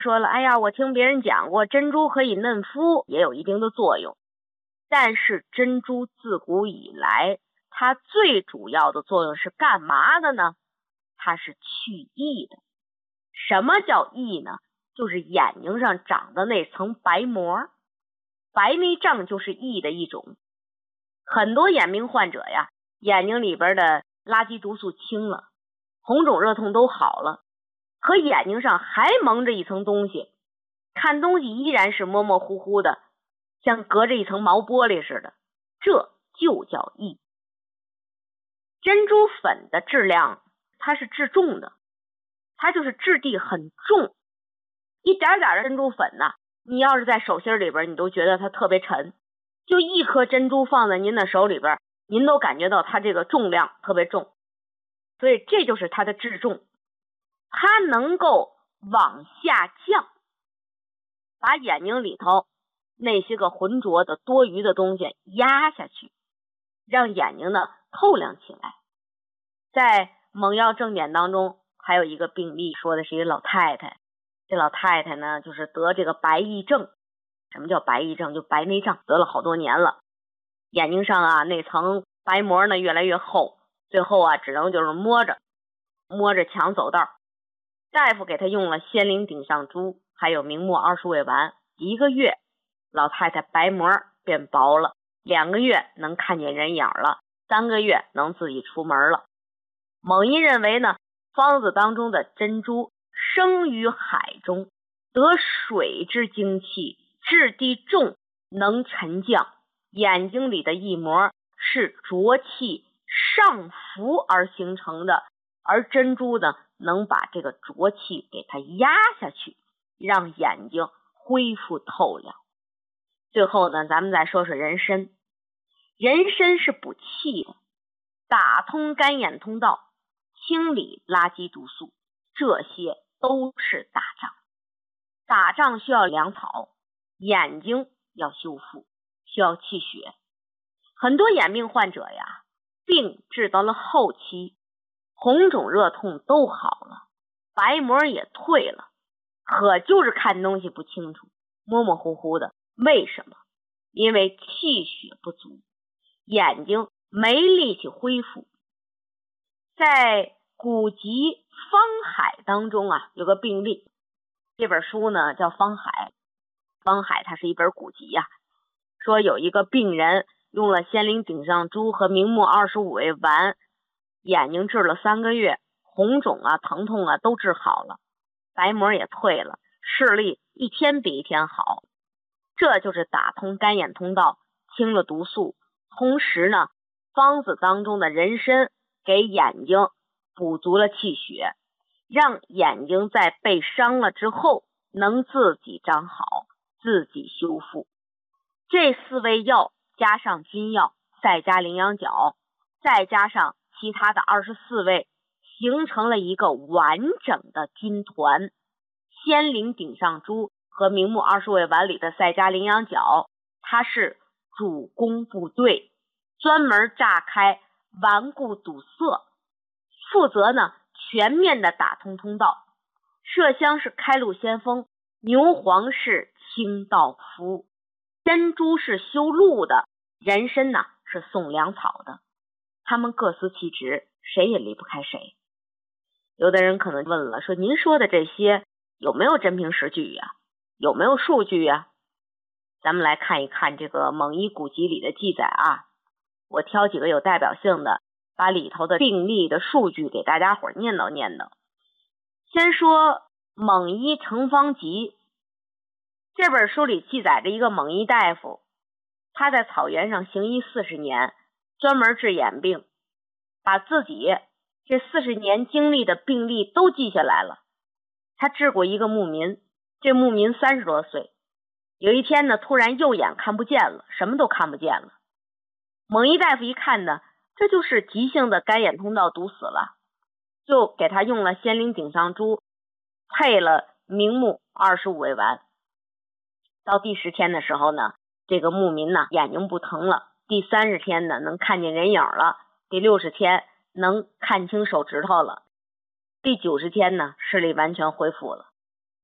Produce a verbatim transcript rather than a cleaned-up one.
说了，哎呀，我听别人讲过，珍珠可以嫩肤，也有一定的作用。但是珍珠自古以来，它最主要的作用是干嘛的呢？它是去翳的。什么叫翳呢？就是眼睛上长的那层白膜，白内障就是翳的一种。很多眼病患者呀，眼睛里边的垃圾毒素清了，红肿热痛都好了，可眼睛上还蒙着一层东西，看东西依然是模模糊糊的，像隔着一层毛玻璃似的，这就叫翳。珍珠粉的质量它是质重的，它就是质地很重，一点点的珍珠粉呢、啊，你要是在手心里边，你都觉得它特别沉，就一颗珍珠放在您的手里边，您都感觉到它这个重量特别重，所以这就是它的质重。它能够往下降，把眼睛里头那些个浑浊的多余的东西压下去，让眼睛呢透亮起来。在蒙药正典当中还有一个病例，说的是一个老太太，这老太太呢就是得这个白翳症。什么叫白翳症？就白内障，得了好多年了，眼睛上啊那层白膜呢越来越厚，最后啊只能就是摸着摸着墙走道。大夫给他用了仙灵顶上珠还有明目二十味丸，一个月老太太白膜变薄了，两个月能看见人影了，三个月能自己出门了。蒙医认为呢，方子当中的珍珠生于海中，得水之精气，质地重，能沉降，眼睛里的一膜是浊气上浮而形成的，而珍珠呢能把这个浊气给它压下去，让眼睛恢复透亮。最后呢，咱们再说说人参。人参是补气的，打通肝眼通道，清理垃圾毒素，这些都是打仗。打仗需要粮草，眼睛要修复，需要气血。很多眼病患者呀，病治到了后期，红肿热痛都好了，白膜也退了，可就是看东西不清楚，模模糊糊的。为什么？因为气血不足，眼睛没力气恢复。在古籍《方海》当中啊，有个病例，这本书呢叫《方海》，方海它是一本古籍呀、啊，说有一个病人用了仙灵顶上珠和明目二十五味丸，眼睛治了三个月，红肿啊疼痛啊都治好了，白膜也退了，视力一天比一天好。这就是打通肝眼通道，清了毒素，同时呢方子当中的人参给眼睛补足了气血，让眼睛在被伤了之后能自己长好，自己修复。这四味药加上君药，再加羚羊角，再加上其他的二十四味，形成了一个完整的军团。仙灵顶上珠和明目二十味丸里的赛加羚羊角，它是主攻部队，专门炸开顽固堵塞，负责呢全面的打通通道。麝香是开路先锋，牛黄是清道夫，珍珠是修路的，人参呢是送粮草的，他们各司其职，谁也离不开谁。有的人可能问了，说您说的这些有没有真凭实据呀、啊？有没有数据呀、啊？咱们来看一看这个蒙医古籍里的记载啊，我挑几个有代表性的，把里头的病例的数据给大家伙念叨念叨。先说蒙医成方集，这本书里记载着一个蒙医大夫，他在草原上行医四十年，专门治眼病，把自己这四十年经历的病例都记下来了。他治过一个牧民，这牧民三十多岁，有一天呢，突然右眼看不见了，什么都看不见了。蒙医大夫一看呢，这就是急性的肝眼通道堵死了，就给他用了仙灵顶上珠，配了明目二十五味丸。到第十天的时候呢，这个牧民呢眼睛不疼了，第三十天呢能看见人影了，第六十天能看清手指头了，第九十天呢视力完全恢复了。